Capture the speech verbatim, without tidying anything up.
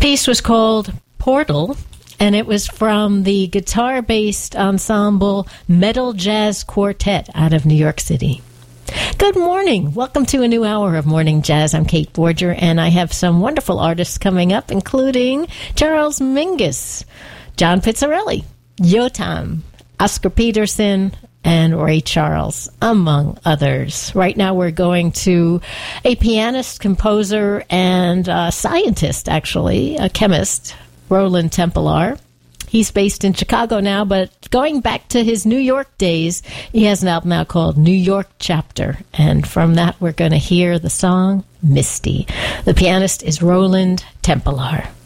piece was called Portal, and it was from the guitar-based ensemble Metal Jazz Quartet out of New York City. Good morning. Welcome to a new hour of Morning Jazz. I'm Kate Borger, and I have some wonderful artists coming up, including Charles Mingus, John Pizzarelli, Yotam, Oscar Peterson, and Ray Charles, among others. Right now we're going to a pianist, composer, and uh, scientist, actually, a chemist, Roland Templar. He's based in Chicago now, but going back to his New York days, he has an album now called New York Chapter. And from that, we're going to hear the song Misty. The pianist is Roland Templar.